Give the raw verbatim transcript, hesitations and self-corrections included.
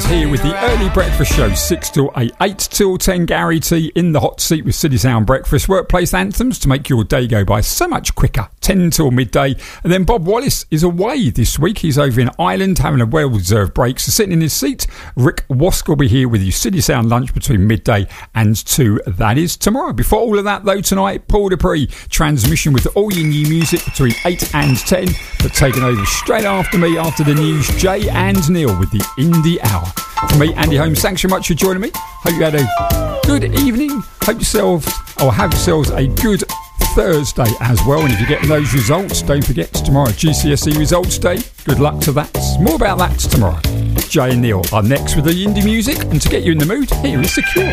here with the early breakfast show, six till eight, eight till ten. Gary T in the hot seat with City Sound Breakfast, workplace anthems to make your day go by so much quicker, ten till midday. And then Bob Wallace is away this week. He's over in Ireland having a well-deserved break, so sitting in his seat, Rick Wask will be here with you, City Sound lunch between midday and two. That is tomorrow. Before all of that, though, tonight, Paul Dupree transmission with all your new music between eight and ten, but taking over straight after me after the news, Jay and Neil with the Indie Hour. For me, Andy Holmes, thanks so much for joining me. Hope you had a good evening. Hope yourselves, or have yourselves a good Thursday as well. And if you're getting those results, don't forget tomorrow, G C S E results day. Good luck to that. More about that tomorrow. Jay and Neil are next with the indie music, and to get you in the mood, here is Secure.